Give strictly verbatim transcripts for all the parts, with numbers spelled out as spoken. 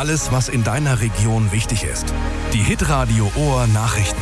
Alles, was in deiner Region wichtig ist. Die Hitradio Ohr Nachrichten.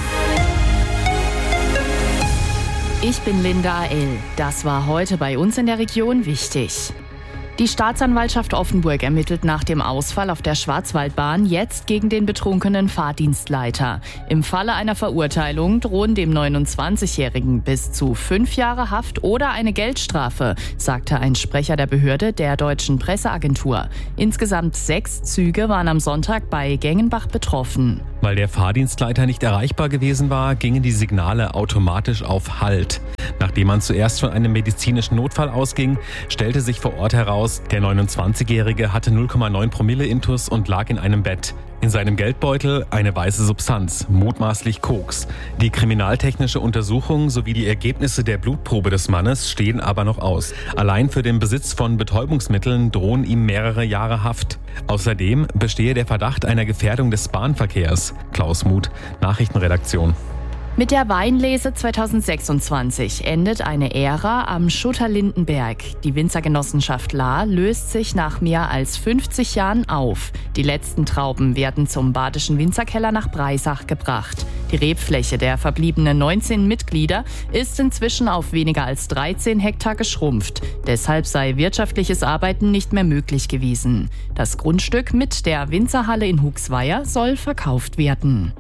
Ich bin Linda A L. Das war heute bei uns in der Region wichtig. Die Staatsanwaltschaft Offenburg ermittelt nach dem Ausfall auf der Schwarzwaldbahn jetzt gegen den betrunkenen Fahrdienstleiter. Im Falle einer Verurteilung drohen dem neunundzwanzigjährigen bis zu fünf Jahre Haft oder eine Geldstrafe, sagte ein Sprecher der Behörde der Deutschen Presseagentur. Insgesamt sechs Züge waren am Sonntag bei Gengenbach betroffen. Weil der Fahrdienstleiter nicht erreichbar gewesen war, gingen die Signale automatisch auf Halt. Nachdem man zuerst von einem medizinischen Notfall ausging, stellte sich vor Ort heraus, der neunundzwanzigjährige hatte null Komma neun Promille Intus und lag in einem Bett. In seinem Geldbeutel eine weiße Substanz, mutmaßlich Koks. Die kriminaltechnische Untersuchung sowie die Ergebnisse der Blutprobe des Mannes stehen aber noch aus. Allein für den Besitz von Betäubungsmitteln drohen ihm mehrere Jahre Haft. Außerdem bestehe der Verdacht einer Gefährdung des Bahnverkehrs. Klaus Muth, Nachrichtenredaktion. Mit der Weinlese zweitausendsechsundzwanzig endet eine Ära am Schutter-Lindenberg. Die Winzergenossenschaft Lahr löst sich nach mehr als fünfzig Jahren auf. Die letzten Trauben werden zum Badischen Winzerkeller nach Breisach gebracht. Die Rebfläche der verbliebenen neunzehn Mitglieder ist inzwischen auf weniger als dreizehn Hektar geschrumpft. Deshalb sei wirtschaftliches Arbeiten nicht mehr möglich gewesen. Das Grundstück mit der Winzerhalle in Huxweier soll verkauft werden.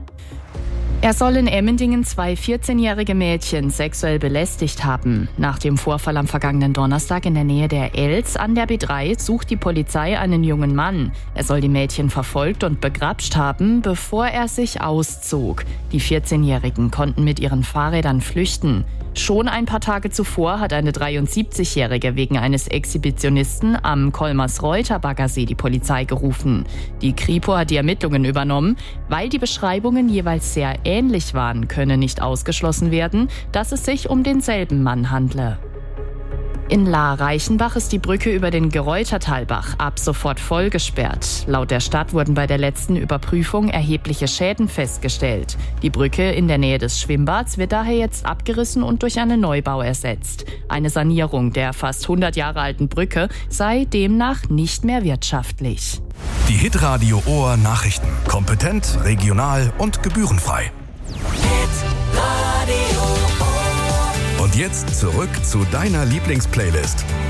Er soll in Emmendingen zwei vierzehnjährige Mädchen sexuell belästigt haben. Nach dem Vorfall am vergangenen Donnerstag in der Nähe der Elz an der B drei sucht die Polizei einen jungen Mann. Er soll die Mädchen verfolgt und begrapscht haben, bevor er sich auszog. Die vierzehnjährigen konnten mit ihren Fahrrädern flüchten. Schon ein paar Tage zuvor hat eine dreiundsiebzigjährige wegen eines Exhibitionisten am Kolmersreuter Baggersee die Polizei gerufen. Die Kripo hat die Ermittlungen übernommen. Weil die Beschreibungen jeweils sehr ähnlich waren, könne nicht ausgeschlossen werden, dass es sich um denselben Mann handle. In Lahr-Reichenbach ist die Brücke über den Gereutertalbach ab sofort voll gesperrt. Laut der Stadt wurden bei der letzten Überprüfung erhebliche Schäden festgestellt. Die Brücke in der Nähe des Schwimmbads wird daher jetzt abgerissen und durch einen Neubau ersetzt. Eine Sanierung der fast hundert Jahre alten Brücke sei demnach nicht mehr wirtschaftlich. Die Hitradio Ohr Nachrichten. Kompetent, regional und gebührenfrei. Und jetzt zurück zu deiner Lieblingsplaylist.